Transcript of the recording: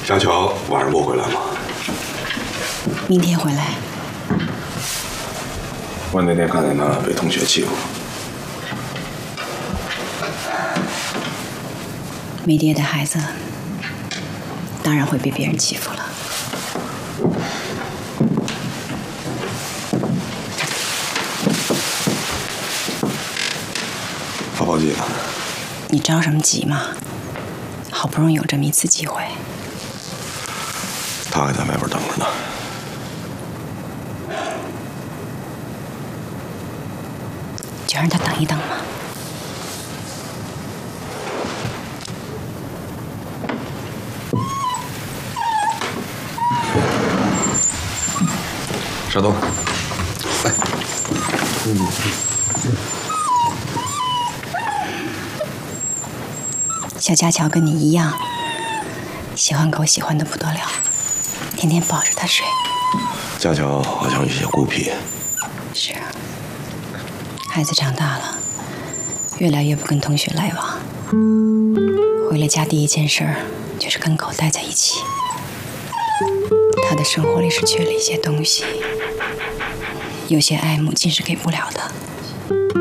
佳乔晚上不回来吗？ 明天回来。 我那天看见他被同学欺负。 没爹的孩子，当然会被别人欺负了。 发报机了。 你着什么急嘛？好不容易有这么一次机会。 他还在外边等着呢。 就让他等一等嘛。 沙东，来。 小佳乔跟你一样，喜欢狗喜欢的不得了，天天抱着他睡。 佳乔好像有些孤僻。 是啊，孩子长大了，越来越不跟同学来往。回了家第一件事就是跟狗待在一起。他的生活里是缺了一些东西，有些爱母亲是给不了的。